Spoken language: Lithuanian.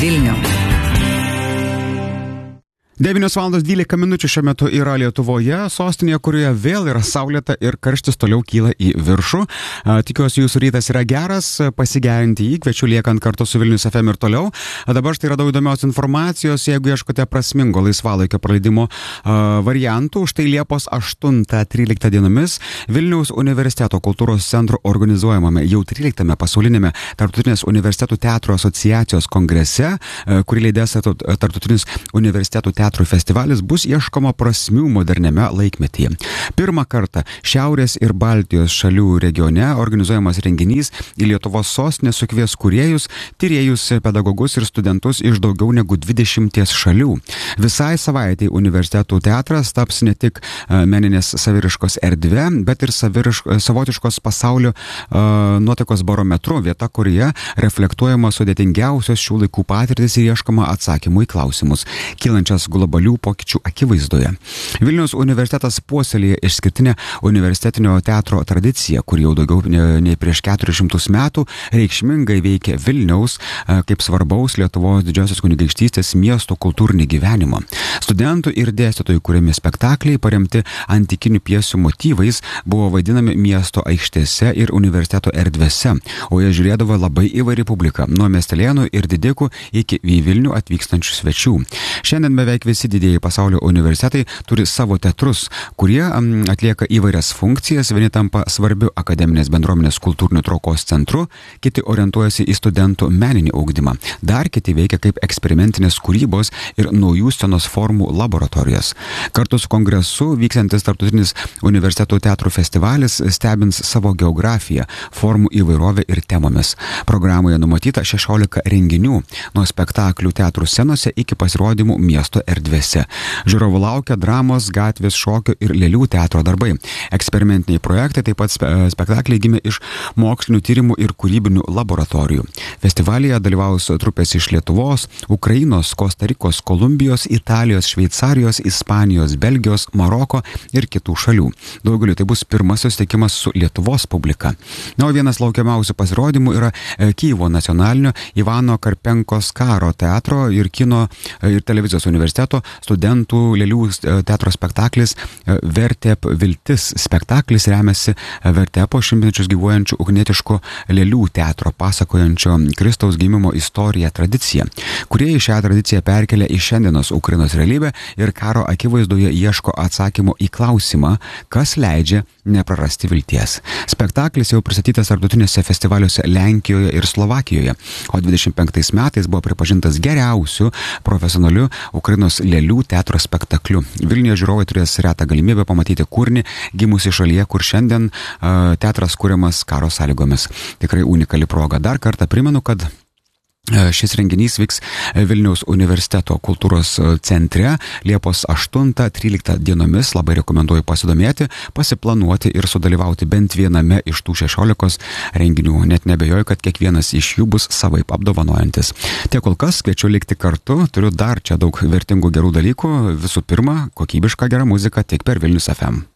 Vilnių. 9:12 šiuo metu yra Lietuvoje, sostinėje, kurioje vėl yra saulėta ir karštis toliau kyla į viršų. Tikiuosi, jūsų rytas yra geras, pasigerinti jį, kviečiu liekant kartu su Vilnius FM ir toliau. Dabar štai radau įdomios informacijos, jeigu ieškote prasmingo laisvalaikio praleidimo variantų, štai Liepos 8-13 dienomis Vilniaus universiteto kultūros centro organizuojamame jau 13 pasaulinėme Tarptautinės universitetų teatro asociacijos kongrese, kurį lydės Tarptautinis universitetų teatro festivalis, bus ieškoma prasmių moderniame laikmetyje. Pirmą kartą Šiaurės ir Baltijos šalių regione organizuojamas renginys į Lietuvos sostinę sukvies kūrėjus, tyrėjus, pedagogus ir studentus iš daugiau negu 20 šalių. Visai savaitei universitetų teatras taps ne tik meninės saviriškos erdvė, bet ir savotiškos pasaulio nuotaikos barometru, vieta, kurioje reflektuojama sudėtingiausios šių laikų patirtis ir ieškoma atsakymų į klausimus, kylančias globalių pokyčių akivaizdoje. Vilniaus universitetas puoselėja išskirtinę universitetinio teatro tradiciją, kuri jau daugiau nei prieš 400 metų reikšmingai veikia Vilniaus kaip svarbaus Lietuvos didžiosios kunigaikštystės miesto kultūrinį gyvenimą. Studentų ir dėstytojų kuriami spektakliai, paremti antikinių pjesių motyvais, buvo vaidinami miesto aikštėse ir universiteto erdvėse, o jie žiūrėdavo labai įvairi publika, nuo miestelėnų ir didikų iki į Vilnių atvykstančių svečių. Šiandien beveik visi didieji pasaulio universitetai turi savo teatrus, kurie atlieka įvairias funkcijas, vieni tampa svarbiu akademinės bendruomenės kultūrinių traukos centru, kiti orientuojasi į studentų meninį ugdymą, dar kiti veikia kaip eksperimentinės kūrybos ir naujų scenos formų laboratorijos. Kartu su kongresu vyksiantis Tarptautinis universitetų teatrų festivalis stebins savo geografiją, formų įvairovę ir temomis. Programoje numatyta 16 renginių, nuo spektaklių teatrų scenose iki pasirodymų miesto erdvėse. Žiūrovų laukia dramos, gatvės šokio ir lėlių teatro darbai. Eksperimentiniai projektai, taip pat spektakliai gimė iš mokslinių tyrimų ir kūrybinių laboratorijų. Festivalyje dalyvaus trupės iš Lietuvos, Ukrainos, Kostarikos, Kolumbijos, Italijos, Šveicarijos, Ispanijos, Belgijos, Maroko ir kitų šalių. Daugeliu tai bus pirmasis susitikimas su Lietuvos publika. Na, o vienas laukiamiausių pasirodymų yra Kyjivo nacionalinio Ivano Karpenkos karo teatro ir kino ir televizijos universiteto studentų lėlių teatro spektaklis Vertep Viltis. Spektaklis remiasi Vertepo šimtmečius gyvuojančių ugnietiško lėlių teatro pasakojančio Kristaus gimimo istoriją tradiciją, kurie šią tradiciją perkelia į šiandienos Ukrainos realybę ir karo akivaizdoje ieško atsakymo į klausimą, kas leidžia neprarasti vilties. Spektaklis jau pristatytas tarptautinėse festivaliuose Lenkijoje ir Slovakijoje, o 25 metais buvo pripažintas geriausiu profesionaliu Ukrainos lėlių teatro spektakliu. Vilniuje žiūrovai turės retą galimybę pamatyti kūrinį gimusi šalyje, kur šiandien teatras kuriamas karo sąlygomis. Tikrai unikali proga. Dar kartą primenu, kad šis renginys vyks Vilniaus universiteto kultūros centre Liepos 8-13 dienomis. Labai rekomenduoju pasidomėti, pasiplanuoti ir sudalyvauti bent viename iš tų 16 renginių. Net nebejoju, kad kiekvienas iš jų bus savaip apdovanojantis. Tiek kol kas, kviečiu likti kartu, turiu dar čia daug vertingų gerų dalykų. Visų pirma, kokybiška gera muzika tik per Vilnius FM.